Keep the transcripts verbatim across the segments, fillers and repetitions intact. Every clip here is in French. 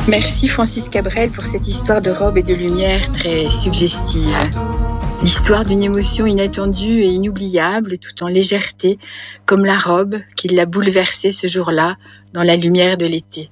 Merci Francis Cabrel pour cette histoire de robe et de lumière très suggestive. L'histoire d'une émotion inattendue et inoubliable tout en légèreté, comme la robe qui l'a bouleversée ce jour-là dans la lumière de l'été.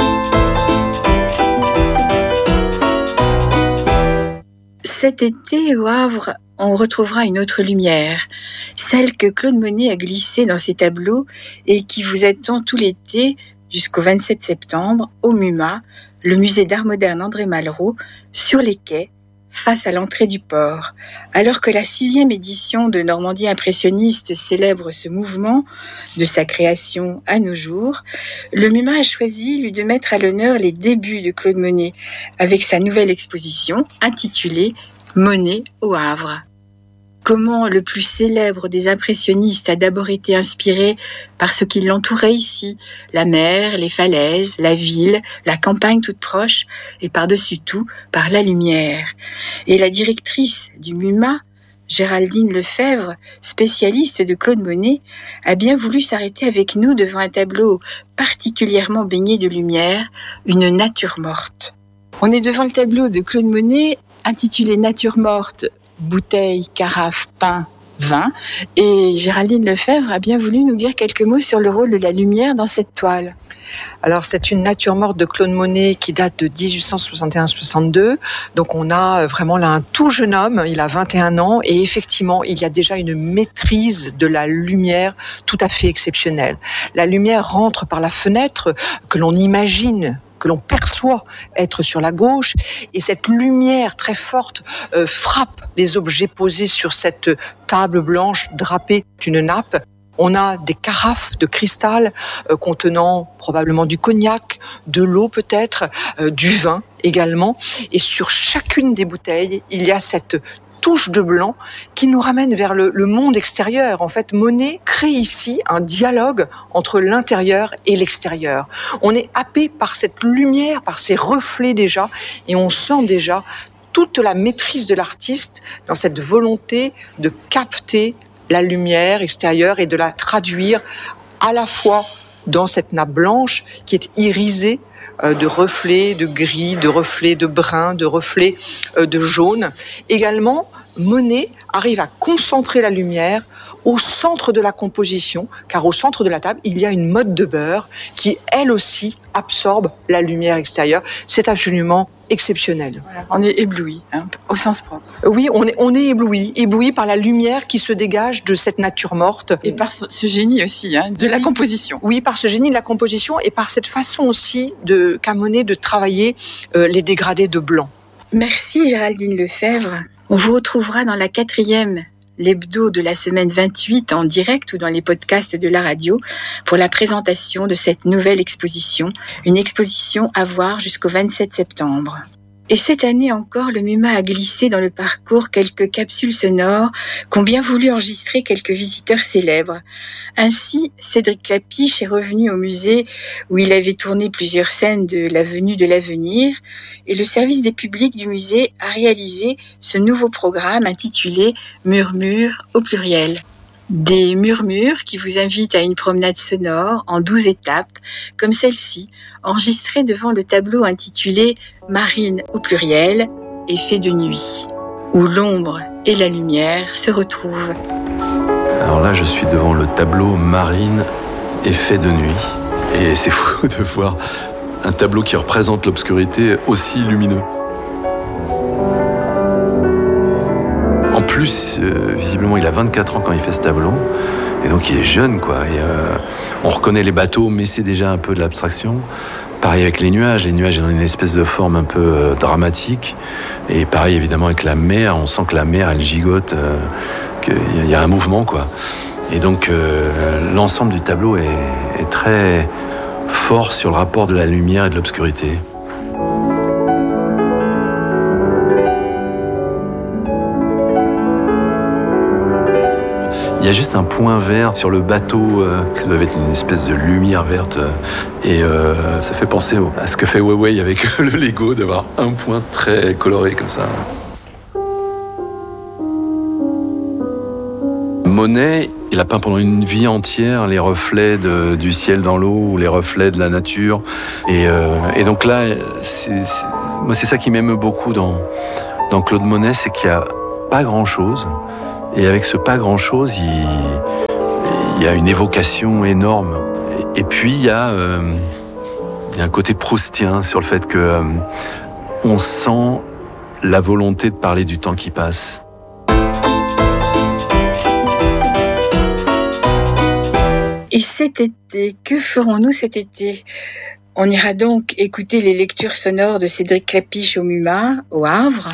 Cet été, au Havre, on retrouvera une autre lumière, celle que Claude Monet a glissée dans ses tableaux et qui vous attend tout l'été jusqu'au vingt-sept septembre au MUMA, le musée d'art moderne André Malraux, sur les quais, face à l'entrée du port. Alors que la sixième édition de Normandie impressionniste célèbre ce mouvement de sa création à nos jours, le MUMA a choisi lui de mettre à l'honneur les débuts de Claude Monet avec sa nouvelle exposition intitulée Monet au Havre. Comment le plus célèbre des impressionnistes a d'abord été inspiré par ce qui l'entourait ici, la mer, les falaises, la ville, la campagne toute proche, et par-dessus tout, par la lumière. Et la directrice du MUMA, Géraldine Lefebvre, spécialiste de Claude Monet, a bien voulu s'arrêter avec nous devant un tableau particulièrement baigné de lumière, une nature morte. On est devant le tableau de Claude Monet, intitulé Nature morte, bouteille, carafe, pain, vin. Et Géraldine Lefebvre a bien voulu nous dire quelques mots sur le rôle de la lumière dans cette toile. Alors, c'est une nature morte de Claude Monet qui date de dix-huit cent soixante et un soixante-deux. Donc, on a vraiment là un tout jeune homme. Il a vingt et un ans. Et effectivement, il y a déjà une maîtrise de la lumière tout à fait exceptionnelle. La lumière rentre par la fenêtre que l'on imagine, que l'on perçoit être sur la gauche, et cette lumière très forte euh, frappe les objets posés sur cette table blanche drapée d'une nappe. On a des carafes de cristal euh, contenant probablement du cognac, de l'eau peut-être, euh, du vin également, et sur chacune des bouteilles, il y a cette touche de blanc qui nous ramène vers le, le monde extérieur. En fait, Monet crée ici un dialogue entre l'intérieur et l'extérieur. On est happé par cette lumière, par ces reflets déjà, et on sent déjà toute la maîtrise de l'artiste dans cette volonté de capter la lumière extérieure et de la traduire à la fois dans cette nappe blanche qui est irisée de reflets de gris, de reflets de brun, de reflets de jaune. Également, Monet arrive à concentrer la lumière au centre de la composition, car au centre de la table, il y a une motte de beurre qui, elle aussi, absorbe la lumière extérieure. C'est absolument exceptionnel. Voilà, on est ébloui, hein, au sens propre. Oui, on est, on est ébloui, ébloui par la lumière qui se dégage de cette nature morte. Et par ce, ce génie aussi, hein, de la composition. Oui, par ce génie de la composition et par cette façon aussi de, qu'a Monet de travailler euh, les dégradés de blanc. Merci Géraldine Lefebvre. On vous retrouvera dans la quatrième l'hebdo de la semaine vingt-huit en direct ou dans les podcasts de la radio pour la présentation de cette nouvelle exposition, une exposition à voir jusqu'au vingt-sept septembre. Et cette année encore, le MUMA a glissé dans le parcours quelques capsules sonores qu'ont bien voulu enregistrer quelques visiteurs célèbres. Ainsi, Cédric Klapisch est revenu au musée où il avait tourné plusieurs scènes de l'Avenue de l'Avenir et le service des publics du musée a réalisé ce nouveau programme intitulé « Murmures » au pluriel. Des murmures qui vous invitent à une promenade sonore en douze étapes, comme celle-ci, enregistrée devant le tableau intitulé « Marine » au pluriel, effet de nuit, où l'ombre et la lumière se retrouvent. Alors là, je suis devant le tableau Marine, effet de nuit. Et c'est fou de voir un tableau qui représente l'obscurité aussi lumineux. En plus, euh, visiblement, il a vingt-quatre ans quand il fait ce tableau. Et donc, il est jeune, quoi. Et, euh, on reconnaît les bateaux, mais c'est déjà un peu de l'abstraction. Pareil avec les nuages. Les nuages ont une espèce de forme un peu euh, dramatique. Et pareil, évidemment, avec la mer. On sent que la mer, elle gigote, euh, qu'il y a un mouvement, quoi. Et donc, euh, l'ensemble du tableau est, est très fort sur le rapport de la lumière et de l'obscurité. Il y a juste un point vert sur le bateau euh, qui doit être une espèce de lumière verte euh, et euh, ça fait penser au, à ce que fait Huawei avec le Lego, d'avoir un point très coloré comme ça. Monet, il a peint pendant une vie entière les reflets de, du ciel dans l'eau ou les reflets de la nature. Et, euh, et donc là, c'est, c'est, moi c'est ça qui m'émeut beaucoup dans, dans Claude Monet, c'est qu'il n'y a pas grand-chose. Et avec ce pas grand-chose, il, il y a une évocation énorme. Et, et puis il y a, euh, il y a un côté proustien sur le fait que euh, on sent la volonté de parler du temps qui passe. Et cet été, que ferons-nous cet été ? On ira donc écouter les lectures sonores de Cédric Klapisch au MUMA, au Havre.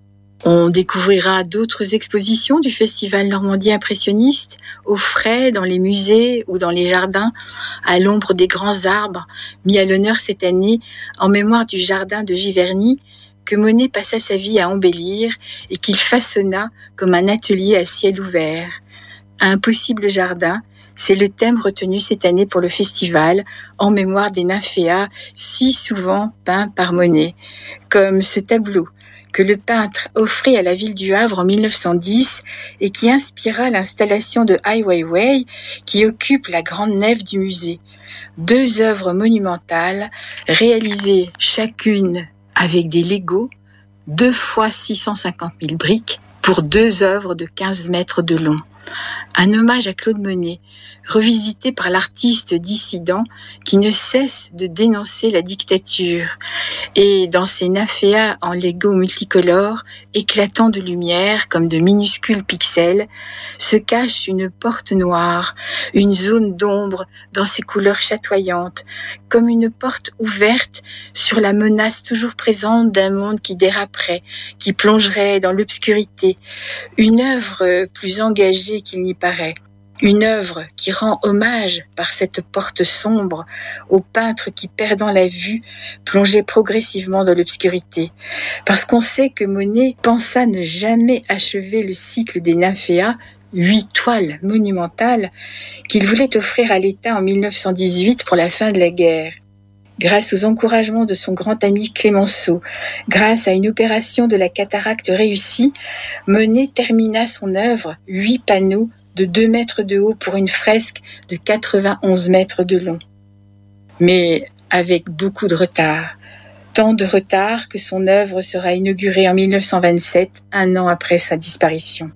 On découvrira d'autres expositions du Festival Normandie Impressionniste, au frais, dans les musées ou dans les jardins, à l'ombre des grands arbres, mis à l'honneur cette année en mémoire du jardin de Giverny, que Monet passa sa vie à embellir et qu'il façonna comme un atelier à ciel ouvert. Un possible jardin, c'est le thème retenu cette année pour le festival, en mémoire des nymphéas si souvent peints par Monet, comme ce tableau que le peintre offrit à la ville du Havre en mille neuf cent dix et qui inspira l'installation de Ai Weiwei qui occupe la grande nef du musée. Deux œuvres monumentales, réalisées chacune avec des Legos, deux fois six cent cinquante mille briques, pour deux œuvres de quinze mètres de long. Un hommage à Claude Monet, revisité par l'artiste dissident qui ne cesse de dénoncer la dictature. Et dans ces nymphéas en Lego multicolores, éclatant de lumière comme de minuscules pixels, se cache une porte noire, une zone d'ombre dans ses couleurs chatoyantes, comme une porte ouverte sur la menace toujours présente d'un monde qui déraperait, qui plongerait dans l'obscurité. Une œuvre plus engagée qu'il n'y paraît. Une œuvre qui rend hommage par cette porte sombre au peintre qui, perdant la vue, plongeait progressivement dans l'obscurité. Parce qu'on sait que Monet pensa ne jamais achever le cycle des nymphéas, huit toiles monumentales, qu'il voulait offrir à l'État en mille neuf cent dix-huit pour la fin de la guerre. Grâce aux encouragements de son grand ami Clémenceau, grâce à une opération de la cataracte réussie, Monet termina son œuvre, huit panneaux, de deux mètres de haut pour une fresque de quatre-vingt-onze mètres de long. Mais avec beaucoup de retard. Tant de retard que son œuvre sera inaugurée en mille neuf cent vingt-sept, un an après sa disparition.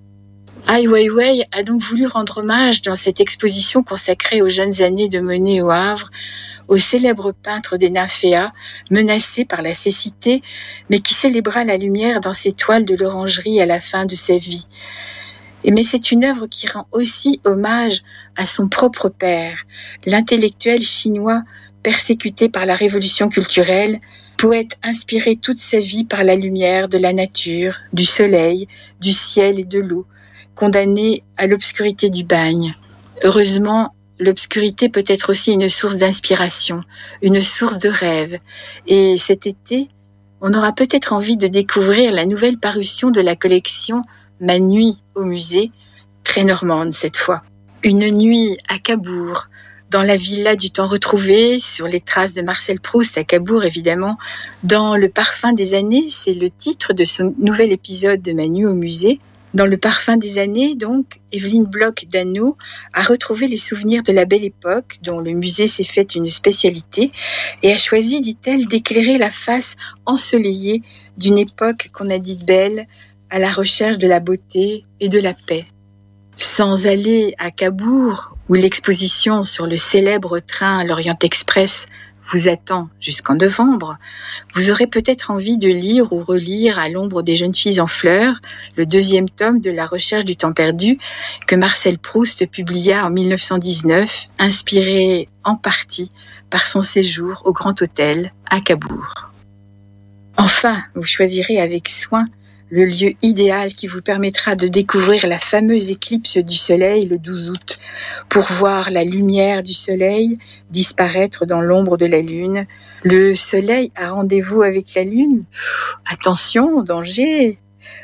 Ai Weiwei a donc voulu rendre hommage dans cette exposition consacrée aux jeunes années de Monet au Havre, au célèbre peintre des nymphéas, menacé par la cécité, mais qui célébra la lumière dans ses toiles de l'orangerie à la fin de sa vie. Mais c'est une œuvre qui rend aussi hommage à son propre père, l'intellectuel chinois persécuté par la révolution culturelle, poète inspiré toute sa vie par la lumière de la nature, du soleil, du ciel et de l'eau, condamné à l'obscurité du bagne. Heureusement, l'obscurité peut être aussi une source d'inspiration, une source de rêve. Et cet été, on aura peut-être envie de découvrir la nouvelle parution de la collection Ma nuit au musée, très normande cette fois. Une nuit à Cabourg, dans la villa du temps retrouvé, sur les traces de Marcel Proust à Cabourg évidemment. Dans Le parfum des années, c'est le titre de ce nouvel épisode de Ma nuit au musée. Dans Le parfum des années, donc, Evelyne Bloch-Dano a retrouvé les souvenirs de la belle époque, dont le musée s'est fait une spécialité, et a choisi, dit-elle, d'éclairer la face ensoleillée d'une époque qu'on a dite belle, à la recherche de la beauté et de la paix. Sans aller à Cabourg, où l'exposition sur le célèbre train L'Orient Express vous attend jusqu'en novembre, vous aurez peut-être envie de lire ou relire À l'ombre des jeunes filles en fleurs, le deuxième tome de La recherche du temps perdu, que Marcel Proust publia en mille neuf cent dix-neuf, inspiré en partie par son séjour au Grand Hôtel à Cabourg. Enfin, vous choisirez avec soin le lieu idéal qui vous permettra de découvrir la fameuse éclipse du soleil le douze août, pour voir la lumière du soleil disparaître dans l'ombre de la lune. Le soleil a rendez-vous avec la lune ? Attention, danger !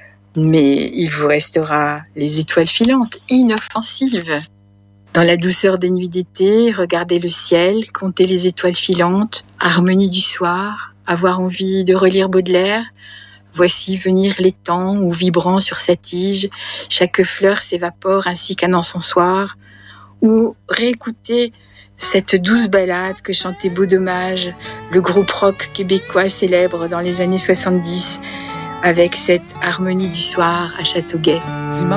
Mais il vous restera les étoiles filantes, inoffensives. Dans la douceur des nuits d'été, regardez le ciel, comptez les étoiles filantes, harmonie du soir, avoir envie de relire Baudelaire, Voici venir l'étang où, vibrant sur sa tige, chaque fleur s'évapore ainsi qu'un encensoir. Ou réécouter cette douce ballade que chantait Beau Dommage, le groupe rock québécois célèbre dans les années soixante-dix, avec cette harmonie du soir à Châteauguay.